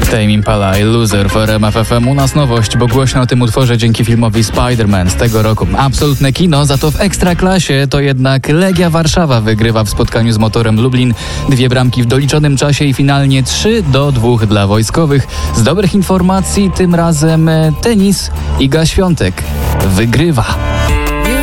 Tame Impala i Loser w RMF FM. U nas nowość, bo głośno o tym utworze dzięki filmowi Spider-Man z tego roku. Absolutne kino, za to w Ekstraklasie to jednak Legia Warszawa wygrywa w spotkaniu z Motorem Lublin. 2 bramki w doliczonym czasie i finalnie 3-2 dla wojskowych. Z dobrych informacji tym razem tenis. Iga Świątek wygrywa.